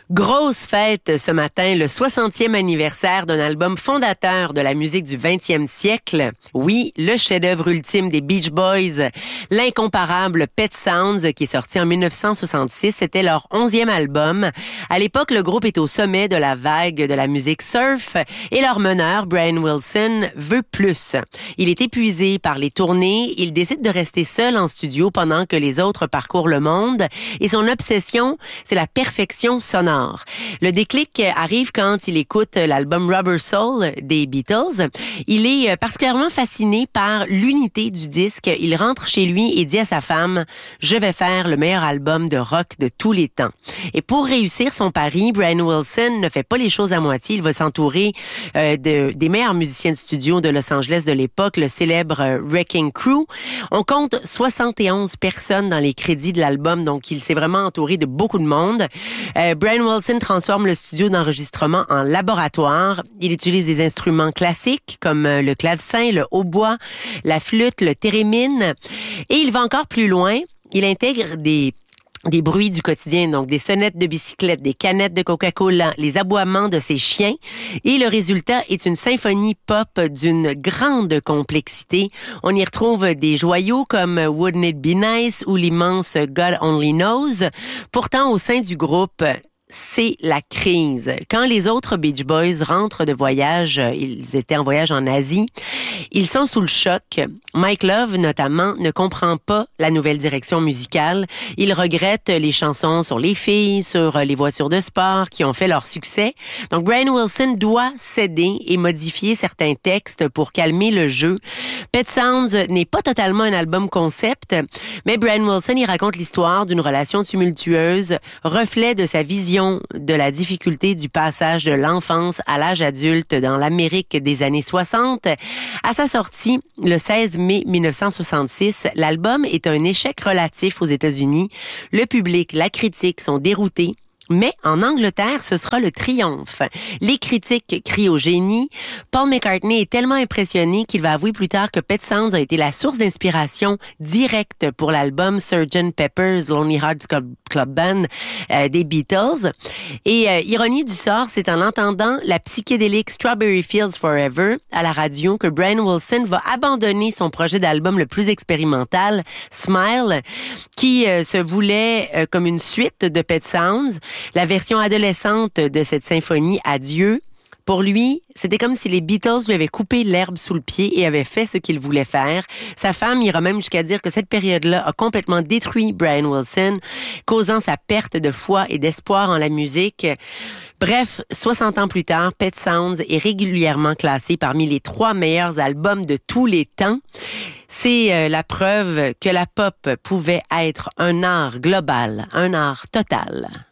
Grosse fête ce matin, le 60e anniversaire d'un album fondateur de la musique du 20e siècle. Oui, le chef-d'œuvre ultime des Beach Boys, l'incomparable Pet Sounds, qui est sorti en 1966. C'était leur 11e album. À l'époque, le groupe est au sommet de la vague de la musique surf et leur meneur, Brian Wilson, veut plus. Il est épuisé par les tournées. Il décide de rester seul en studio pendant que les autres parcourent le monde. Et son obsession, c'est la perfection sonore. Le déclic arrive quand il écoute l'album Rubber Soul des Beatles. Il est particulièrement fasciné par l'unité du disque. Il rentre chez lui et dit à sa femme « Je vais faire le meilleur album de rock de tous les temps ». Et pour réussir son pari, Brian Wilson ne fait pas les choses à moitié. Il va s'entourer des meilleurs musiciens de studio de Los Angeles de l'époque, le célèbre Wrecking Crew. On compte 71 personnes dans les crédits de l'album, donc il s'est vraiment entouré de beaucoup de monde. Brian Wilson transforme le studio d'enregistrement en laboratoire. Il utilise des instruments classiques comme le clavecin, le hautbois, la flûte, le thérémine. Et il va encore plus loin. Il intègre des bruits du quotidien, donc des sonnettes de bicyclette, des canettes de Coca-Cola, les aboiements de ses chiens. Et le résultat est une symphonie pop d'une grande complexité. On y retrouve des joyaux comme Wouldn't It Be Nice ou l'immense God Only Knows. Pourtant, au sein du groupe, c'est la crise. Quand les autres Beach Boys rentrent de voyage, ils étaient en voyage en Asie, ils sont sous le choc. Mike Love, notamment, ne comprend pas la nouvelle direction musicale. Il regrette les chansons sur les filles, sur les voitures de sport qui ont fait leur succès. Donc, Brian Wilson doit céder et modifier certains textes pour calmer le jeu. Pet Sounds n'est pas totalement un album concept, mais Brian Wilson y raconte l'histoire d'une relation tumultueuse, reflet de sa vision de la difficulté du passage de l'enfance à l'âge adulte dans l'Amérique des années 60. À sa sortie, le 16 mai 1966, l'album est un échec relatif aux États-Unis. Le public, la critique sont déroutés. Mais en Angleterre, ce sera le triomphe. Les critiques crient au génie. Paul McCartney est tellement impressionné qu'il va avouer plus tard que Pet Sounds a été la source d'inspiration directe pour l'album Sgt. Pepper's Lonely Hearts Club Band des Beatles. Et ironie du sort, c'est en entendant la psychédélique Strawberry Fields Forever à la radio que Brian Wilson va abandonner son projet d'album le plus expérimental, Smile, qui se voulait comme une suite de Pet Sounds. La version adolescente de cette symphonie, Adieu, pour lui, c'était comme si les Beatles lui avaient coupé l'herbe sous le pied et avaient fait ce qu'il voulait faire. Sa femme ira même jusqu'à dire que cette période-là a complètement détruit Brian Wilson, causant sa perte de foi et d'espoir en la musique. Bref, 60 ans plus tard, Pet Sounds est régulièrement classé parmi les 3 meilleurs albums de tous les temps. C'est la preuve que la pop pouvait être un art global, un art total.